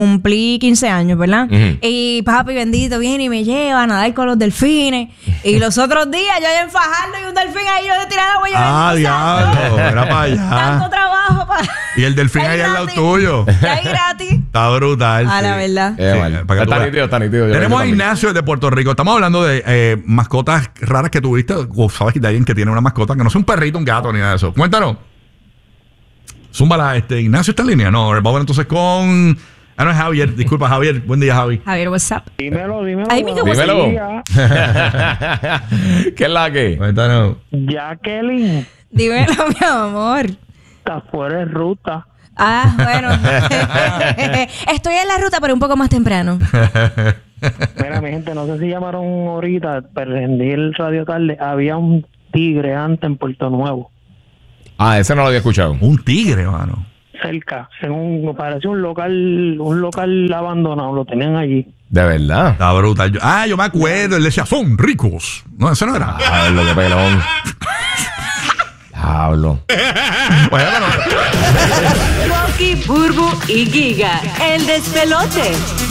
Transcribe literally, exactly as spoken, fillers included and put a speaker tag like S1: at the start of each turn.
S1: cumplí quince años, ¿verdad?
S2: Uh-huh.
S1: Y papi bendito viene y me lleva a nadar con los delfines. Y los otros días yo allá en Fajardo y un delfín ahí yo de tirar agua.
S3: Ah, diablo, era para allá.
S1: Tanto trabajo para...
S3: Y el delfín ahí al lado tuyo.
S1: Ahí gratis.
S3: Está brutal.
S1: A
S3: sí.
S1: la verdad.
S2: Eh,
S3: Sí,
S2: vale.
S3: para que tú
S2: Está
S3: veas.
S2: nítido, está nítido. Yo
S3: Tenemos
S2: lo
S3: a
S2: hice
S3: Ignacio de Puerto Rico. Estamos hablando de eh, mascotas raras que tuviste. O sabes de alguien que tiene una mascota que no es un perrito, un gato ni nada de eso. Cuéntanos. Zúmbala, este, Ignacio está en línea. No, vamos a ver entonces con. Ah, no es Javier. Disculpa, Javier. Buen día, Javi.
S1: Javier, what's up?
S4: Dímelo, dímelo.
S1: Ay, mi
S4: buenos
S2: Dímelo.
S4: días.
S2: ¿Qué es la que?
S3: Cuéntanos.
S4: Jacqueline,
S1: Dímelo, mi amor.
S4: está fuera de ruta.
S1: Ah, bueno. Estoy en la ruta, pero un poco más temprano.
S4: Mira, mi gente, no sé si llamaron ahorita, pero rendí el radio tarde. Había un tigre antes en Puerto Nuevo,
S2: Ah, ese no lo había escuchado.
S3: Un tigre, mano.
S4: cerca. En un, me parece un local, un local abandonado, lo tenían allí.
S2: De verdad.
S3: Está brutal. Yo- ah, yo me acuerdo. Él decía, son ricos. No, ese no era.
S2: Diablo, qué pelón. Diablo.
S3: Bueno, pero-
S5: Rocky, Burbu y Giga, el despelote.